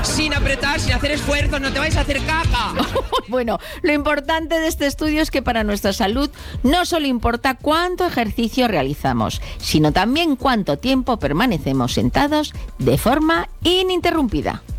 sin apretar, sin hacer esfuerzos, no te vais a hacer caca. Bueno, lo importante de este estudio es que para nuestra salud no solo importa cuánto ejercicio realizamos, sino también cuánto tiempo permanecemos sentados de forma ininterrumpida.